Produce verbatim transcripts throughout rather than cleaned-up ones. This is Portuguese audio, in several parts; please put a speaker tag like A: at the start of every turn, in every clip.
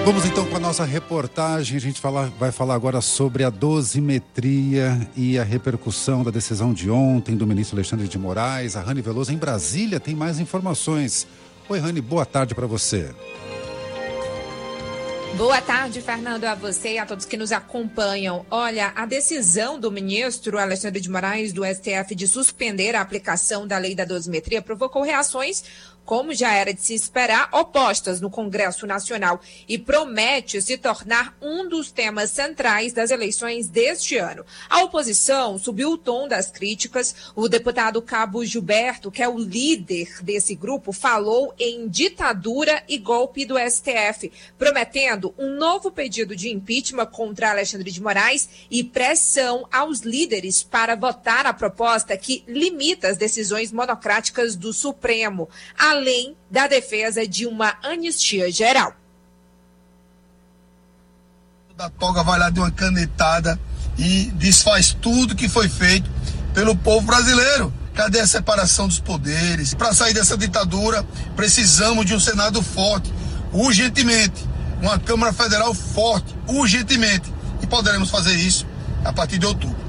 A: Vamos então com a nossa reportagem. A gente fala, vai falar agora sobre a dosimetria e a repercussão da decisão de ontem do ministro Alexandre de Moraes. A Rani Veloso em Brasília tem mais informações. Oi, Rani, boa tarde para você.
B: Boa tarde, Fernando, a você e a todos que nos acompanham. Olha, a decisão do ministro Alexandre de Moraes do S T F de suspender a aplicação da lei da dosimetria provocou reações, como já era de se esperar, opostas no Congresso Nacional e promete se tornar um dos temas centrais das eleições deste ano. A oposição subiu o tom das críticas. O deputado Cabo Gilberto, que é o líder desse grupo, falou em ditadura e golpe do S T F, prometendo um novo pedido de impeachment contra Alexandre de Moraes e pressão aos líderes para votar a proposta que limita as decisões monocráticas do Supremo, além da defesa de uma anistia geral.
C: Da toga vai lá de uma canetada e desfaz tudo que foi feito pelo povo brasileiro. Cadê a separação dos poderes? Para sair dessa ditadura, precisamos de um Senado forte, urgentemente, uma Câmara Federal forte, urgentemente, e poderemos fazer isso a partir de outubro.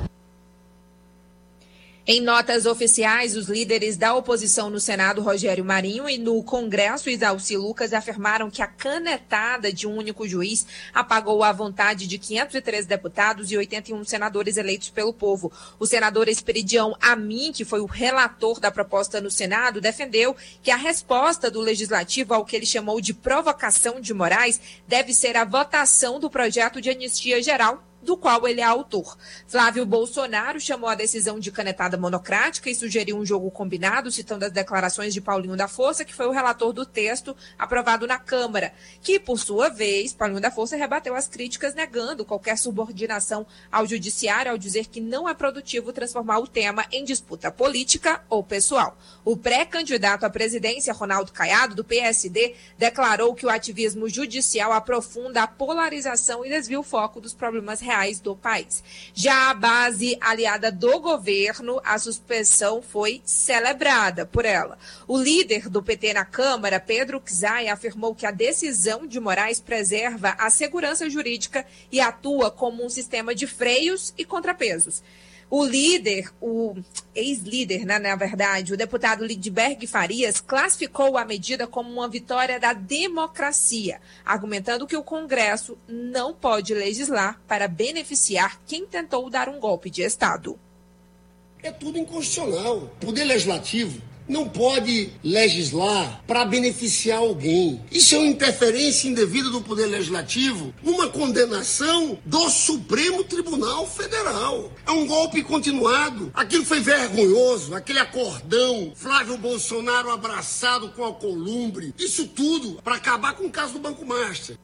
B: Em notas oficiais, os líderes da oposição no Senado, Rogério Marinho, e no Congresso, Isalci Lucas, afirmaram que a canetada de um único juiz apagou a vontade de quinhentos e treze deputados e oitenta e um senadores eleitos pelo povo. O senador Esperidião Amin, que foi o relator da proposta no Senado, defendeu que a resposta do Legislativo ao que ele chamou de provocação de Moraes deve ser a votação do projeto de anistia geral, do qual ele é autor. Flávio Bolsonaro chamou a decisão de canetada monocrática e sugeriu um jogo combinado, citando as declarações de Paulinho da Força, que foi o relator do texto aprovado na Câmara, que, por sua vez, Paulinho da Força rebateu as críticas, negando qualquer subordinação ao judiciário, ao dizer que não é produtivo transformar o tema em disputa política ou pessoal. O pré-candidato à presidência, Ronaldo Caiado, do P S D, declarou que o ativismo judicial aprofunda a polarização e desvia o foco dos problemas reais do país. Já a base aliada do governo, a suspensão foi celebrada por ela. O líder do P T na Câmara, Pedro Czai, afirmou que a decisão de Moraes preserva a segurança jurídica e atua como um sistema de freios e contrapesos. O líder, o ex-líder, né, na verdade, o deputado Lidberg Farias, classificou a medida como uma vitória da democracia, argumentando que o Congresso não pode legislar para beneficiar quem tentou dar um golpe de Estado.
D: É tudo inconstitucional. O Poder Legislativo não pode legislar para beneficiar alguém. Isso é uma interferência indevida do Poder Legislativo numa condenação do Supremo Tribunal Federal. É um golpe continuado. Aquilo foi vergonhoso, aquele acordão, Flávio Bolsonaro abraçado com a Columbre. Isso tudo para acabar com o caso do Banco Master.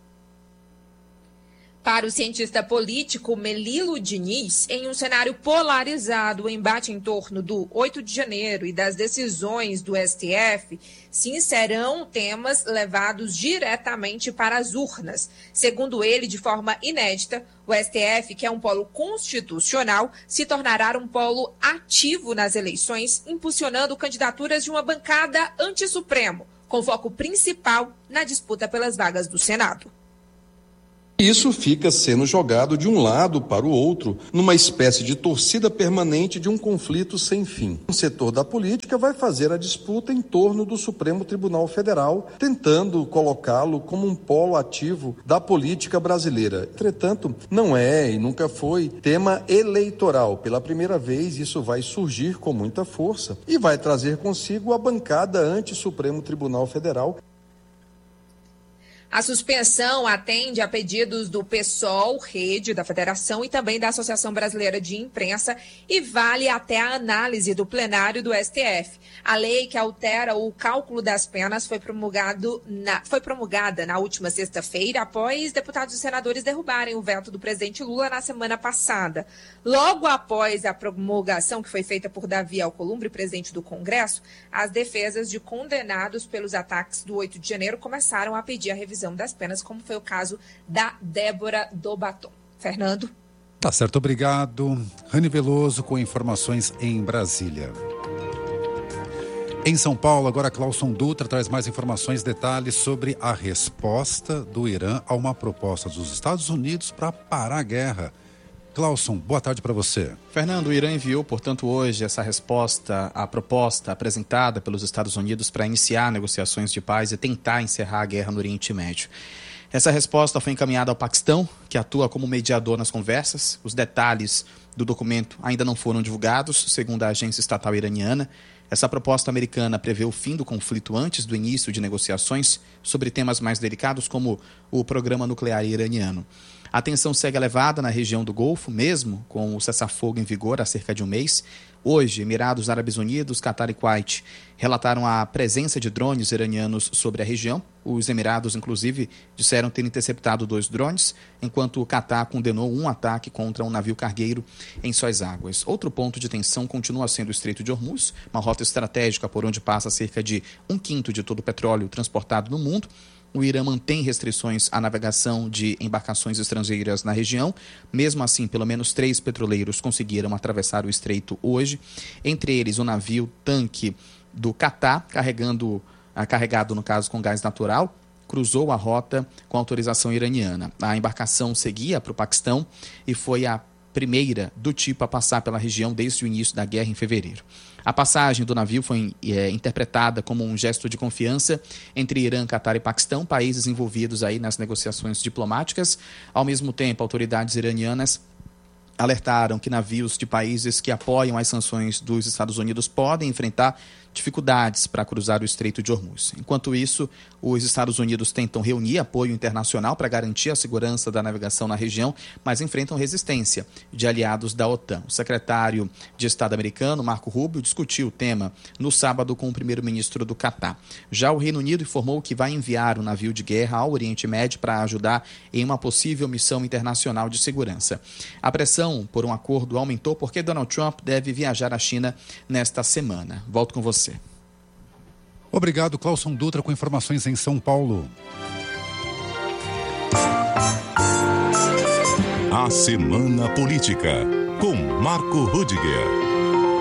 B: Para o cientista político Melilo Diniz, em um cenário polarizado, o embate em torno do oito de janeiro e das decisões do S T F sim serão temas levados diretamente para as urnas. Segundo ele, de forma inédita, o S T F, que é um polo constitucional, se tornará um polo ativo nas eleições, impulsionando candidaturas de uma bancada anti-Supremo, com foco principal na disputa pelas vagas do Senado.
E: Isso fica sendo jogado de um lado para o outro, numa espécie de torcida permanente de um conflito sem fim. O setor da política vai fazer a disputa em torno do Supremo Tribunal Federal, tentando colocá-lo como um polo ativo da política brasileira. Entretanto, não é e nunca foi tema eleitoral. Pela primeira vez, isso vai surgir com muita força e vai trazer consigo a bancada anti-Supremo Tribunal Federal.
B: A suspensão atende a pedidos do PSOL, Rede, da Federação e também da Associação Brasileira de Imprensa e vale até a análise do plenário do S T F. A lei que altera o cálculo das penas foi, promulgado na, foi promulgada na última sexta-feira após deputados e senadores derrubarem o veto do presidente Lula na semana passada. Logo após a promulgação, que foi feita por Davi Alcolumbre, presidente do Congresso, as defesas de condenados pelos ataques do oito de janeiro começaram a pedir a revisão das penas, como foi o caso da Débora Dobaton. Fernando?
A: Tá certo, obrigado. Rani Veloso com informações em Brasília. Em São Paulo, agora Clauson Dutra traz mais informações, detalhes sobre a resposta do Irã a uma proposta dos Estados Unidos para parar a guerra. Clauson, boa tarde para você.
F: Fernando, o Irã enviou, portanto, hoje essa resposta à proposta apresentada pelos Estados Unidos para iniciar negociações de paz e tentar encerrar a guerra no Oriente Médio. Essa resposta foi encaminhada ao Paquistão, que atua como mediador nas conversas. Os detalhes do documento ainda não foram divulgados, segundo a agência estatal iraniana. Essa proposta americana prevê o fim do conflito antes do início de negociações sobre temas mais delicados, como o programa nuclear iraniano. A tensão segue elevada na região do Golfo, mesmo com o cessar-fogo em vigor há cerca de um mês. Hoje, Emirados Árabes Unidos, Catar e Kuwait relataram a presença de drones iranianos sobre a região. Os Emirados, inclusive, disseram ter interceptado dois drones, enquanto o Catar condenou um ataque contra um navio cargueiro em suas águas. Outro ponto de tensão continua sendo o Estreito de Hormuz, uma rota estratégica por onde passa cerca de um quinto de todo o petróleo transportado no mundo. O Irã mantém restrições à navegação de embarcações estrangeiras na região. Mesmo assim, pelo menos três petroleiros conseguiram atravessar o estreito hoje. Entre eles, o navio tanque do Catar, carregando, carregado, no caso, com gás natural, cruzou a rota com autorização iraniana. A embarcação seguia para o Paquistão e foi a primeira do tipo a passar pela região desde o início da guerra em fevereiro. A passagem do navio foi é, interpretada como um gesto de confiança entre Irã, Catar e Paquistão, países envolvidos aí nas negociações diplomáticas. Ao mesmo tempo, autoridades iranianas alertaram que navios de países que apoiam as sanções dos Estados Unidos podem enfrentar dificuldades para cruzar o Estreito de Hormuz. Enquanto isso, os Estados Unidos tentam reunir apoio internacional para garantir a segurança da navegação na região, mas enfrentam resistência de aliados da OTAN. O secretário de Estado americano, Marco Rubio, discutiu o tema no sábado com o primeiro-ministro do Catar. Já o Reino Unido informou que vai enviar um navio de guerra ao Oriente Médio para ajudar em uma possível missão internacional de segurança. A pressão por um acordo aumentou porque Donald Trump deve viajar à China nesta semana. Volto com você.
A: Obrigado, Clauson Dutra, com informações em São Paulo.
G: A Semana Política, com Marco Rudiger.